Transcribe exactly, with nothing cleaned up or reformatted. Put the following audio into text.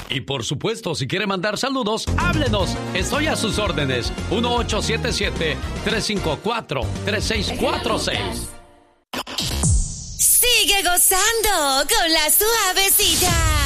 Y por supuesto, si quiere mandar saludos, háblenos. Estoy a sus órdenes. uno ocho siete siete, tres cinco cuatro, tres seis cuatro seis. Sigue gozando con la suavecita.